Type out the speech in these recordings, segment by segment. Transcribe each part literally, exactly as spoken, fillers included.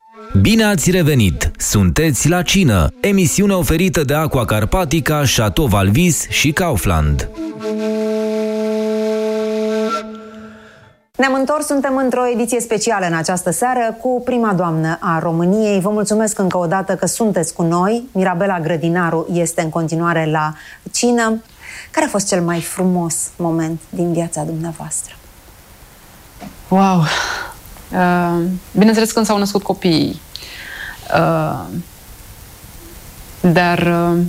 Bine ați revenit! Sunteți la Cină, emisiune oferită de Aqua Carpatica, Chateau Valvis și Kaufland. Ne-am întors, suntem într-o ediție specială în această seară cu prima doamnă a României. Vă mulțumesc încă o dată că sunteți cu noi. Mirabela Grădinaru este în continuare la Cină. Care a fost cel mai frumos moment din viața dumneavoastră? Wow! Uh, bineînțeles când s-au născut copiii. Uh, dar uh,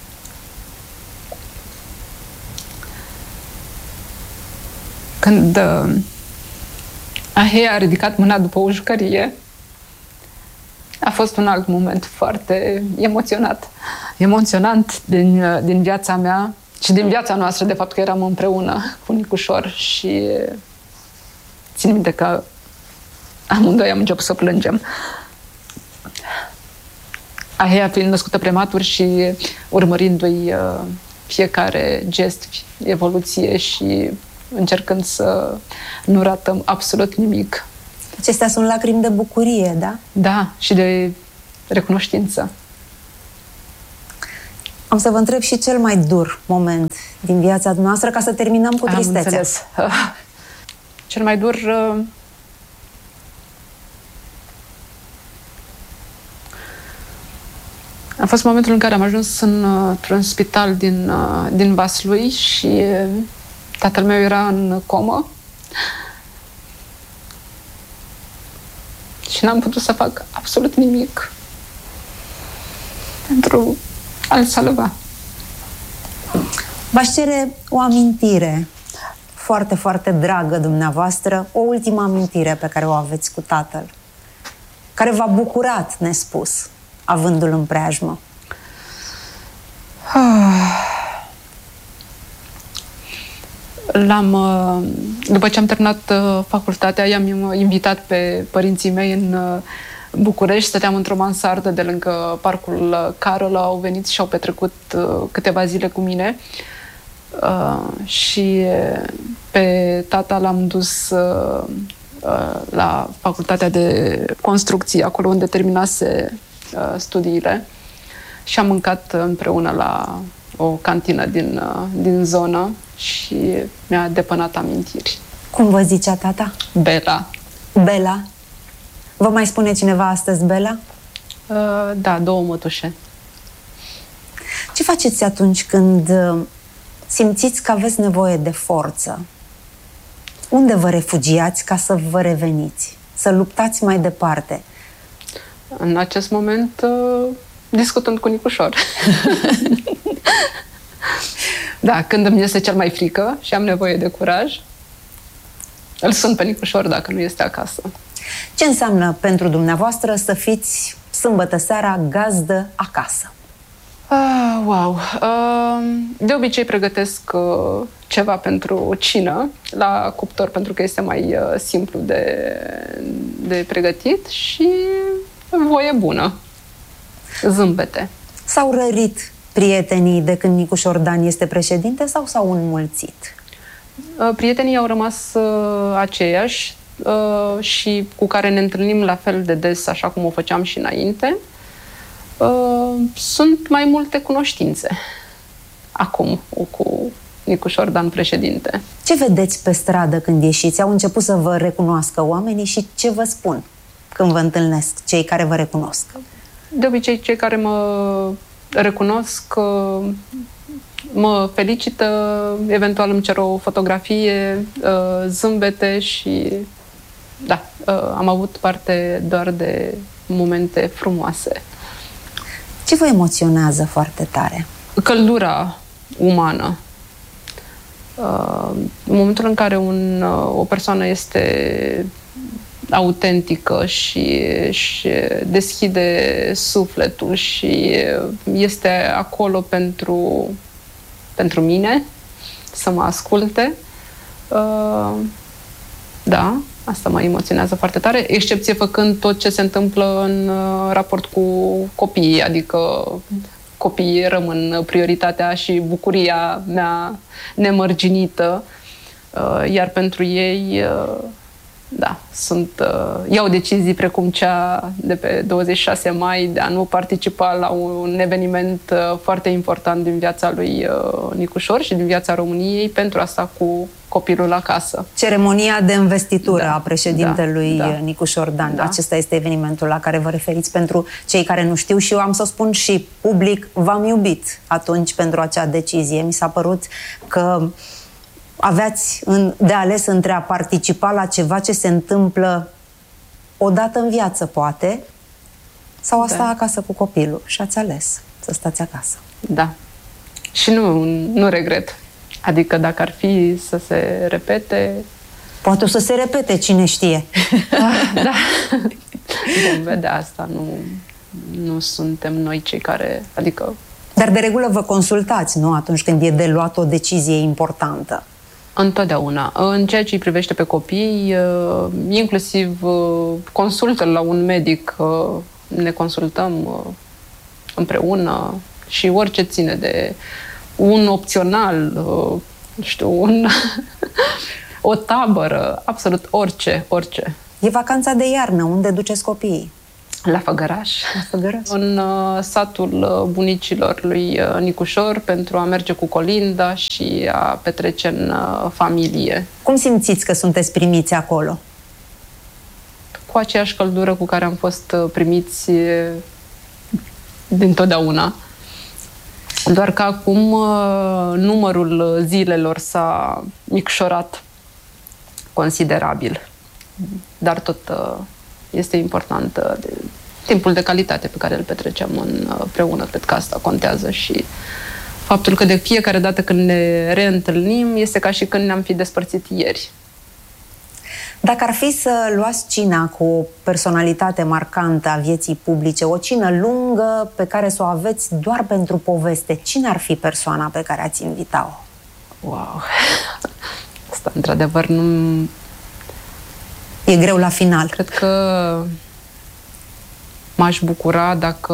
când uh, Ahea a ridicat mâna după o jucărie, a fost un alt moment foarte emoționat, emoționant din, uh, din viața mea și din viața noastră, de fapt că eram împreună cu Nicușor și țin minte că amândoi am început să plângem. Ahea fiind născută prematur și urmărindu-i uh, fiecare gest, evoluție și încercând să nu ratăm absolut nimic. Acestea sunt lacrimi de bucurie, da? Da, și de recunoștință. Am să vă întreb și cel mai dur moment din viața noastră, ca să terminăm cu tristețea. Am înțeles. Cel mai dur... Uh, A fost momentul în care am ajuns în, într-un spital din, din Vaslui și tatăl meu era în comă și n-am putut să fac absolut nimic pentru a-l salva. V-aș cere o amintire foarte, foarte dragă dumneavoastră, o ultimă amintire pe care o aveți cu tatăl, care v-a bucurat nespus, avându-l în preajmă. L-am, după ce am terminat facultatea, i-am invitat pe părinții mei în București. Stăteam într-o mansardă de lângă Parcul Carol. Au venit și au petrecut câteva zile cu mine. Și pe tata l-am dus la facultatea de construcții, acolo unde terminase studiile, și am mâncat împreună la o cantină din, din zonă și mi-a depănat amintiri. Cum vă zicea tata? Bela. Bela? Vă mai spune cineva astăzi Bela? Uh, da, două mătușe. Ce faceți atunci când simțiți că aveți nevoie de forță? Unde vă refugiați ca să vă reveniți? Să luptați mai departe? În acest moment, uh, discutând cu Nicușor. Da, când îmi este cel mai frică și am nevoie de curaj, îl sun pe Nicușor dacă nu este acasă. Ce înseamnă pentru dumneavoastră să fiți sâmbătă seara gazdă acasă? Uh, wow! Uh, de obicei pregătesc uh, ceva pentru cină la cuptor, pentru că este mai uh, simplu de, de pregătit, și voie bună. Zâmbete. S-au rărit prietenii de când Nicușor Dan este președinte sau s-au înmulțit? Prietenii au rămas uh, aceiași uh, și cu care ne întâlnim la fel de des, așa cum o făceam și înainte. Uh, sunt mai multe cunoștințe acum cu Nicușor Dan președinte. Ce vedeți pe stradă când ieșiți? Au început să vă recunoască oamenii și ce vă spun când vă întâlnesc cei care vă recunosc? De obicei, cei care mă recunosc mă felicită, eventual îmi cer o fotografie, zâmbete și da, am avut parte doar de momente frumoase. Ce vă emoționează foarte tare? Căldura umană. În momentul în care un, o persoană este autentică și, și deschide sufletul și este acolo pentru, pentru mine, să mă asculte, da, asta mă emoționează foarte tare, excepție făcând tot ce se întâmplă în raport cu copiii, adică copiii rămân prioritatea și bucuria mea nemărginită, iar pentru ei Da, sunt, uh, iau decizii precum cea de pe douăzeci și șase mai de a nu participa la un eveniment uh, foarte important din viața lui uh, Nicușor și din viața României pentru a sta cu copilul acasă. Ceremonia de investitură da, a președintelui da, da. Nicușor Dan. Da. Acesta este evenimentul la care vă referiți pentru cei care nu știu și eu am să spun și public, v-am iubit atunci pentru acea decizie. Mi s-a părut că aveați în, de ales între a participa la ceva ce se întâmplă odată în viață, poate, sau a sta da. acasă cu copilul și ați ales să stați acasă. Da. Și nu, nu regret. Adică dacă ar fi să se repete... Poate o să se repete, cine știe. Ah, da. Vom vedea asta. Nu, nu suntem noi cei care... Adică... Dar de regulă vă consultați, nu? Atunci când e de luat o decizie importantă. Întotdeauna. În ceea ce îi privește pe copii, inclusiv consultă la un medic, ne consultăm împreună și orice ține de un opțional, nu știu, un, o tabără, absolut orice, orice. E vacanța de iarnă, unde duceți copiii? La Făgăraș. La Făgăraș. În uh, satul bunicilor lui uh, Nicușor pentru a merge cu colinda și a petrece în uh, familie. Cum simțiți că sunteți primiți acolo? Cu aceeași căldură cu care am fost uh, primiți uh, dintotdeauna. Doar că acum uh, numărul zilelor s-a micșorat considerabil. Dar tot uh, este important uh, de, timpul de calitate pe care îl petrecem împreună. Cred că asta contează și faptul că de fiecare dată când ne reîntâlnim este ca și când ne-am fi despărțit ieri. Dacă ar fi să luați cina cu o personalitate marcantă a vieții publice, o cină lungă pe care să o aveți doar pentru poveste, cine ar fi persoana pe care ați invita-o? Wow! Asta, într-adevăr, nu... E greu la final. Cred că m-aș bucura dacă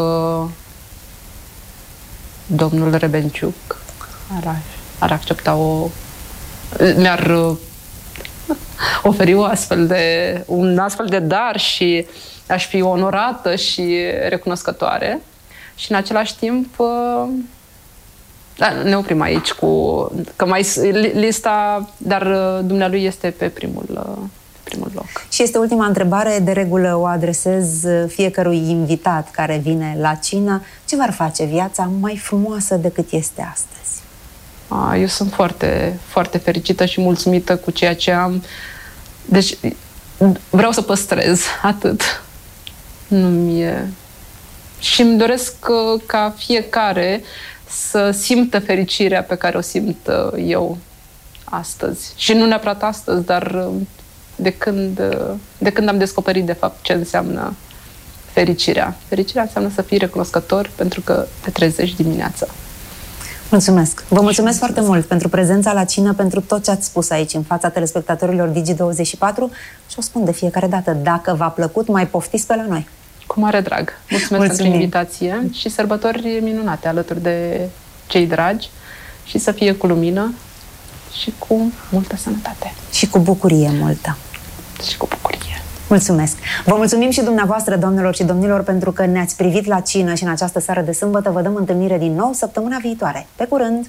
domnul Rebenciuc ar, ar accepta o... mi-ar oferi o astfel de, un astfel de dar și aș fi onorată și recunoscătoare. Și în același timp da, ne oprim aici cu că mai lista, dar dumnealui este pe primul, primul loc. Și este ultima întrebare, de regulă o adresez fiecărui invitat care vine la cină. Ce v-ar face viața mai frumoasă decât este astăzi? Eu sunt foarte, foarte fericită și mulțumită cu ceea ce am. Deci vreau să păstrez atât. Nu mi-e... Și îmi doresc ca fiecare să simtă fericirea pe care o simt eu astăzi. Și nu neapărat astăzi, dar de când, de când am descoperit de fapt ce înseamnă fericirea. Fericirea înseamnă să fii recunoscător pentru că te trezești dimineața. Mulțumesc! Vă mulțumesc foarte mult pentru prezența la cină, pentru tot ce ați spus aici în fața telespectatorilor Digi douăzeci și patru și o spun de fiecare dată, dacă v-a plăcut, mai poftiți pe la noi. Cu mare drag! Mulțumesc Mulțumim. pentru invitație și sărbători minunate alături de cei dragi și să fie cu lumină și cu multă sănătate. Și cu bucurie multă. Și cu bucurie. Mulțumesc! Vă mulțumim și dumneavoastră, doamnelor și domnilor, pentru că ne-ați privit la cină și în această seară de sâmbătă. Vă dăm întâlnire din nou săptămâna viitoare. Pe curând!